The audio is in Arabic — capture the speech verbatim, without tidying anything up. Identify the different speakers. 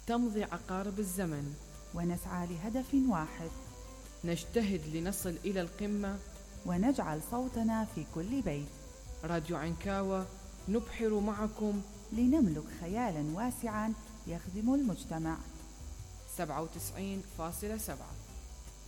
Speaker 1: تمضي عقارب الزمن
Speaker 2: ونسعى لهدف واحد،
Speaker 1: نجتهد لنصل إلى القمة
Speaker 2: ونجعل صوتنا في كل بيت.
Speaker 1: راديو عنكاوة نبحر معكم
Speaker 2: لنملك خيالا واسعا يخدم المجتمع.
Speaker 1: سبعة وتسعين فاصلة سبعة